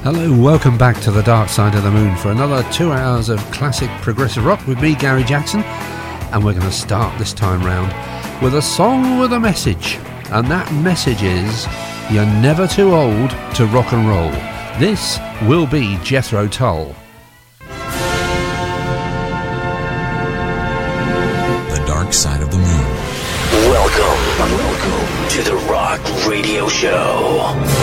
Hello, welcome back to the Dark Side of the Moon for another 2 hours of classic progressive rock with me, Gary Jackson, and we're going to start this time round with a song with a message, and that message is you're never too old to rock and roll. This will be Jethro Tull. The Dark Side of the Moon. Welcome to the Rock Radio Show.